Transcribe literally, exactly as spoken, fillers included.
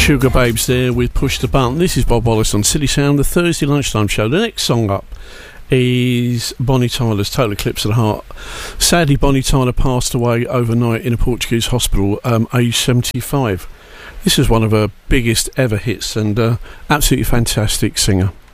Sugar Babes there with Push the Button. This is Bob Wallace on Silly Sound, the Thursday lunchtime show. The next song up is Bonnie Tyler's Total Eclipse of the Heart. Sadly, Bonnie Tyler passed away overnight in a Portuguese hospital, um, aged seventy-five. This is one of her biggest ever hits and uh, absolutely fantastic singer.